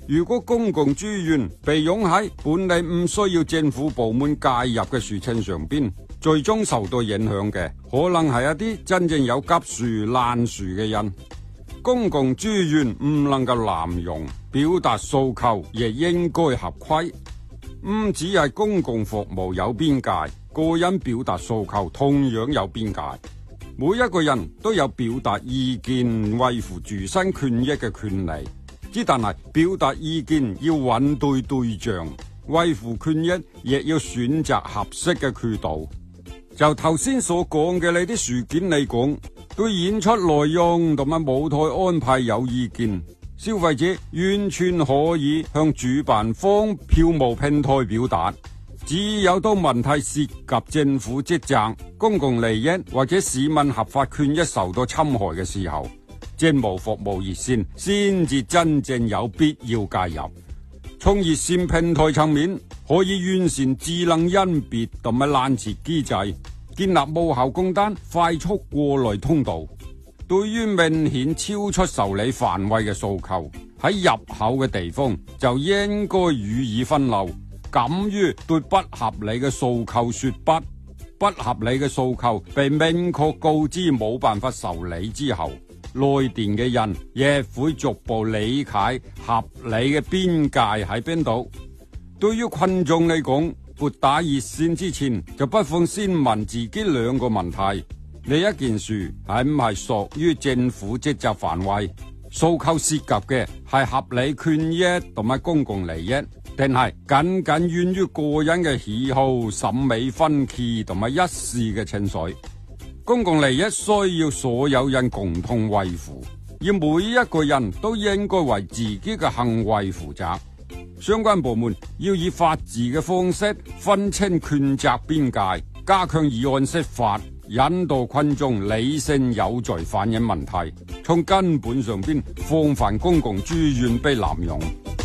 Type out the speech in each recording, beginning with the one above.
如果公共資源被用喺本嚟唔需要政府部門介入嘅事情上邊，最終受到影響嘅可能係一啲真正有急樹爛樹嘅人。公共資源唔能夠濫用，表達訴求亦應該合規。唔只係公共服務有邊界，個人表達訴求同樣有邊界。每一個人都有表達意見、維護自身權益嘅權利。之但係表達意見要揾對對象，維護權益亦要選擇合適嘅渠道。就頭先所講嘅呢啲事件嚟講，對演出內容同埋舞台安排有意見，消費者完全可以向主辦方票務平台表達。只有當問題涉及政府職責、公共利益或者市民合法權益受到侵害嘅時候，政務服務熱線先至真正有必要介入。從熱線平台層面，可以完善智能甄別同埋攔截機制，建立無效供單快速過濾通道。對於明顯超出受理範圍嘅訴求，喺入口嘅地方就應該予以分流，敢於對不合理嘅訴求說不。不合理嘅訴求被明確告知冇辦法受理之後，來電嘅人亦會逐步理解合理嘅邊界喺邊度。對於群眾嚟講，撥打熱線之前就不妨先問自己兩個問題：呢一件事係唔係屬於政府職責範圍？訴求涉及嘅係合理權益同埋公共利益，定係僅僅源於個人嘅喜好、審美分歧同埋一時嘅情緒？公共利益需要所有人共同維護，而每一個人都應該為自己嘅行為負責。相關部門要以法治嘅方式分清權責邊界，加強議案釋法，引導群眾理性有序反映問題，從根本上邊防範公共資源被濫用。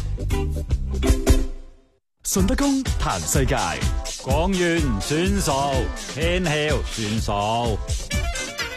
順德公談世界， 講完算數，天曉算數。